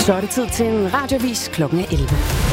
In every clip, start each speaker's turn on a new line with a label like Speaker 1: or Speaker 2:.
Speaker 1: Så er det tid til en radioavis klokken 11.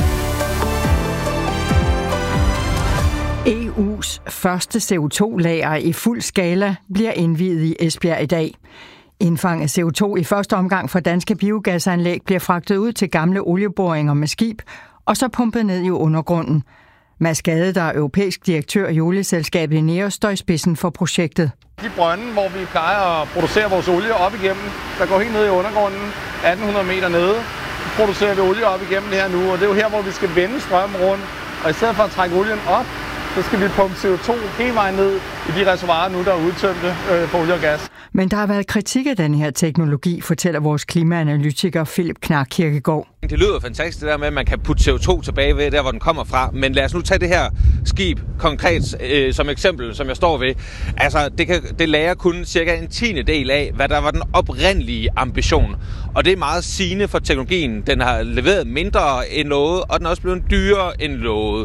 Speaker 2: EU's første CO2-lager i fuld skala bliver indviet i Esbjerg i dag. Indfanget CO2 i første omgang fra danske biogasanlæg bliver fragtet ud til gamle olieboringer med skib, og så pumpet ned i undergrunden. Mads Gade, der er europæisk direktør i olieselskabet Ineos, står i spidsen for projektet.
Speaker 3: De brønde, hvor vi plejer at producere vores olie op igennem, der går helt ned i undergrunden, 1800 meter nede, producerer vi olie op igennem det her nu, og det er jo her, hvor vi skal vende strømmen rundt, og i stedet for at trække olien op, så skal vi pumpe CO2 hele vejen ned i de reservoirer nu, der er udtømte for olie og gas.
Speaker 2: Men der har været kritik af den her teknologi, fortæller vores klimaanalytiker Philip Knark Kirkegaard.
Speaker 4: Det lyder fantastisk, det der med, at man kan putte CO2 tilbage ved, der hvor den kommer fra. Men lad os nu tage det her skib konkret som eksempel, som jeg står ved. Altså, det lærer kun cirka en tiendedel af, hvad der var den oprindelige ambition. Og det er meget sigende for teknologien. Den har leveret mindre end lovet, og den er også blevet dyrere end lovet.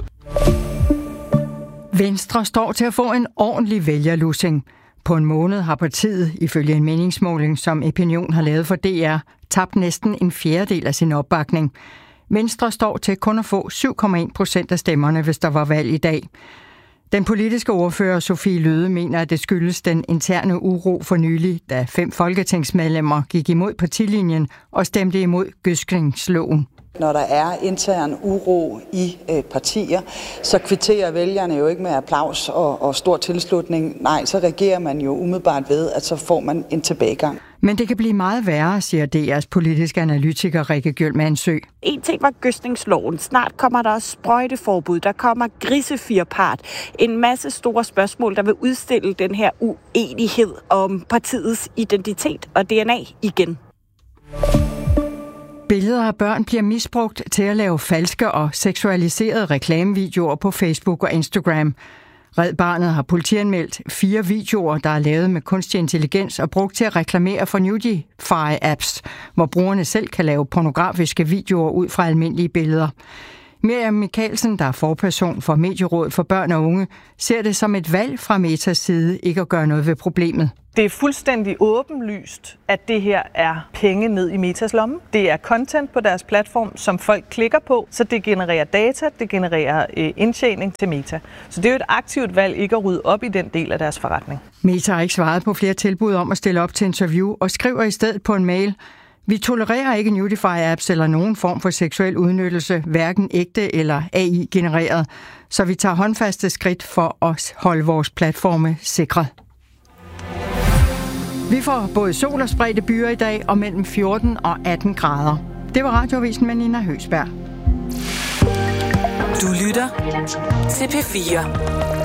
Speaker 2: Venstre står til at få en ordentlig vælgerlussing. På en måned har partiet, ifølge en meningsmåling, som Opinion har lavet for DR, tabt næsten en fjerdedel af sin opbakning. Venstre står til kun at få 7,1% af stemmerne, hvis der var valg i dag. Den politiske ordfører Sofie Løhde mener, at det skyldes den interne uro for nylig, da 5 folketingsmedlemmer gik imod partilinjen og stemte imod gødskningsloven.
Speaker 5: Når der er intern uro i partier, så kvitterer vælgerne jo ikke med applaus og stor tilslutning. Nej, så reagerer man jo umiddelbart ved, at så får man en tilbagegang.
Speaker 2: Men det kan blive meget værre, siger DR's politiske analytiker Rikke Gjølmandsø.
Speaker 6: En ting var gødskningsloven. Snart kommer der sprøjteforbud, der kommer grisefirpart. En masse store spørgsmål, der vil udstille den her uenighed om partiets identitet og DNA igen.
Speaker 2: Billeder af børn bliver misbrugt til at lave falske og seksualiserede reklamevideoer på Facebook og Instagram. Red Barnet har politianmeldt 4 videoer, der er lavet med kunstig intelligens og brugt til at reklamere for Nudify-apps, hvor brugerne selv kan lave pornografiske videoer ud fra almindelige billeder. Miriam Michaelsen, der er forperson for Medierådet for Børn og Unge, ser det som et valg fra Metas side ikke at gøre noget ved problemet.
Speaker 7: Det er fuldstændig åbenlyst, at det her er penge ned i Metas lomme. Det er content på deres platform, som folk klikker på, så det genererer data, det genererer indtjening til Meta. Så det er jo et aktivt valg ikke at rydde op i den del af deres forretning.
Speaker 2: Meta har ikke svaret på flere tilbud om at stille op til interview og skriver i stedet på en mail: Vi tolererer ikke Nudify-apps eller nogen form for seksuel udnyttelse, hverken ægte eller AI-genereret, så vi tager håndfaste skridt for at holde vores platforme sikret. Vi får både sol og spredte byer i dag og mellem 14 og 18 grader. Det var Radioavisen med Nina Høgsberg.
Speaker 1: Du lytter til P4.